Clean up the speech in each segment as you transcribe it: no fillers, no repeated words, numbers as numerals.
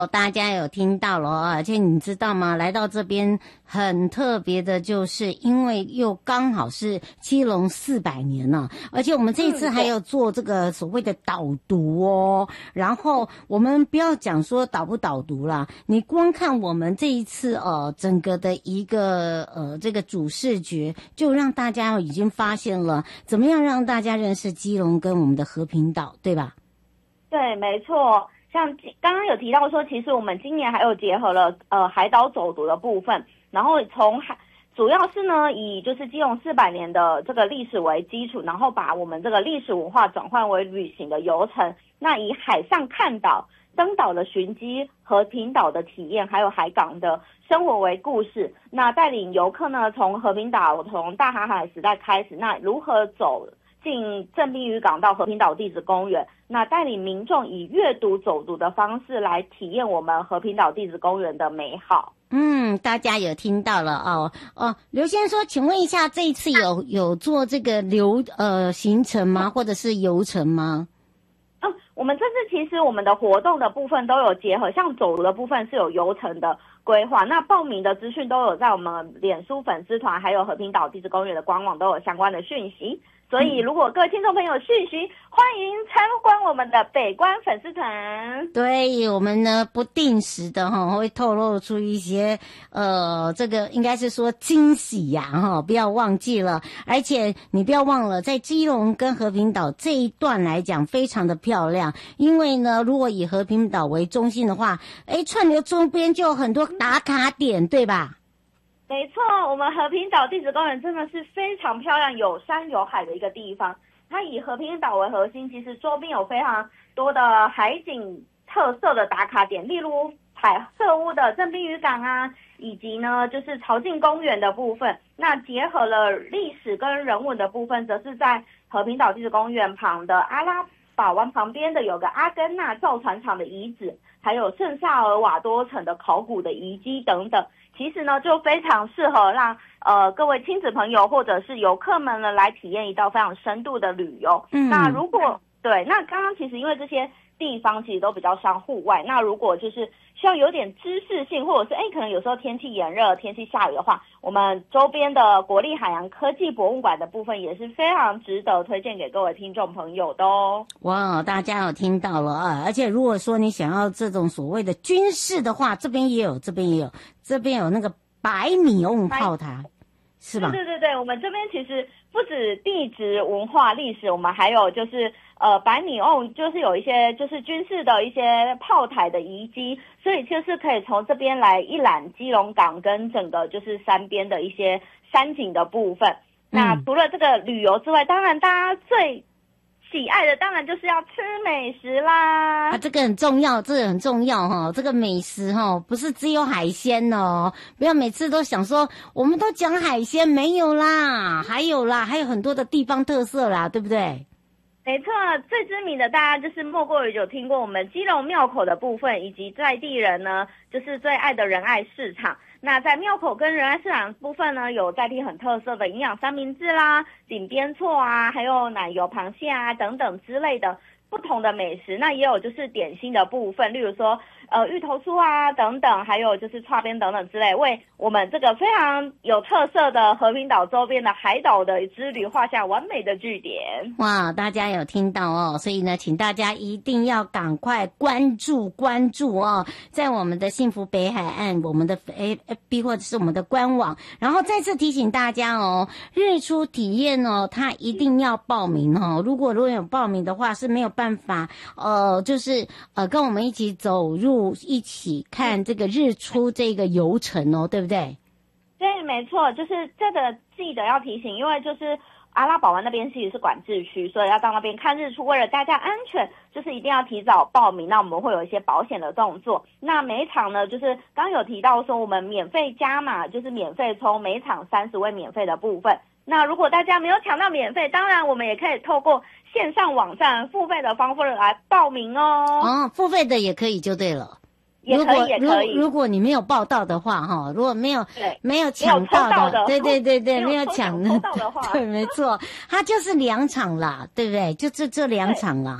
大家有听到了哦，而且你知道吗？来到这边很特别的，就是因为又刚好是基隆400年了，而且我们这一次还有做这个所谓的导读哦。然后我们不要讲说导不导读啦，你光看我们这一次整个的一个这个主视觉，就让大家已经发现了怎么样让大家认识基隆跟我们的和平岛，对吧？ 对，没错。像刚刚有提到说，其实我们今年还有结合了海岛走读的部分，然后主要是呢以就是基隆400年的这个历史为基础，然后把我们这个历史文化转换为旅行的游程。那以海上看岛、登岛的寻机、和平岛的体验，还有海港的生活为故事。那带领游客呢从和平岛从大航海时代开始，那如何走进正滨渔港到和平岛地质公园，那带领民众以阅读走读的方式来体验我们和平岛地质公园的美好。 大家有听到了哦。刘先生说，请问一下，这一次有做这个行程吗？或者是游程吗？ 我们这次其实我们的活动的部分都有结合，像走读的部分是有游程的规划，那报名的资讯都有在我们脸书粉丝团还有和平岛地质公园的官网都有相关的讯息。所以如果各位听众朋友讯息，欢迎参观我们的北关粉丝团。 对，我们呢不定时的会透露出一些这个应该是说惊喜呀不要忘记了。而且你不要忘了，在基隆跟和平岛这一段来讲非常的漂亮，因为呢如果以和平岛为中心的话，串流周边就有很多打卡点，对吧？ 没错，我们和平岛地质公园真的是非常漂亮，有山有海的一个地方。它以和平岛为核心，其实周边有非常多的海景特色的打卡点，例如彩色屋的正滨渔港啊，以及呢就是潮境公园的部分。那结合了历史跟人文的部分，则是在和平岛地质公园旁的阿拉堡湾旁边的有个阿根纳造船厂的遗址，还有圣萨尔瓦多城的考古的遗迹等等。其实呢，就非常适合让各位亲子朋友或者是游客们呢来体验一道非常深度的旅游。那如果那刚刚其实因为这些地方其实都比较像户外，那如果就是需要有点知识性，或者是可能有时候天气炎热、天气下雨的话，我们周边的国立海洋科技博物馆的部分也是非常值得推荐给各位听众朋友的哦。 哇，大家有听到了啊！而且如果说你想要这种所谓的军事的话，这边也有那个100米瓮炮台，是吧？ 对，我们这边其实不止地质文化历史，我们还有就是100米瓮，就是有一些就是军事的一些炮台的遗迹，所以就是可以从这边来一览基隆港跟整个就是山边的一些山景的部分。那除了这个旅游之外，当然大家最喜爱的当然就是要吃美食啦。 这个很重要，这个美食不是只有海鲜哦，不要每次都想说我们都讲海鲜，没有啦，还有很多的地方特色啦，对不对？ 没错，最知名的大家就是莫过于有听过我们基隆庙口的部分，以及在地人呢就是最爱的仁爱市场。那在庙口跟仁爱市场部分呢，有在地很特色的营养三明治啦、井边错啊，还有奶油螃蟹啊等等之类的不同的美食。那也有就是点心的部分，例如说芋头酥啊等等，还有就是串边等等之类，为我们这个非常有特色的和平岛周边的海岛的之旅画下完美的句点。 哇，大家有听到哦，所以呢请大家一定要赶快关注哦，在我们的幸福北海岸我们的 FB 或者是我们的官网。然后再次提醒大家哦，日出体验哦，它一定要报名哦，如果有报名的话是没有办法就是跟我们一起走入一起看这个日出这个游程哦，对不对？ 对，没错，就是这个记得要提醒，因为就是阿拉堡湾那边其实是管制区，所以要到那边看日出，为了大家安全，就是一定要提早报名。那我们会有一些保险的动作。那每一场呢，就是刚有提到说我们免费加码，就是免费抽每场30位免费的部分。那如果大家没有抢到免费，当然我们也可以透过线上网站付费的方式来报名哦。 付费的也可以就对了。 也可以。 如果你没有报到的话如果没有抢到的，对，没有抢到的话， 对，没错，它就是2场啦，对不对？就这2场啦。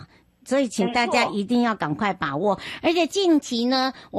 所以请大家一定要赶快把握。而且近期呢，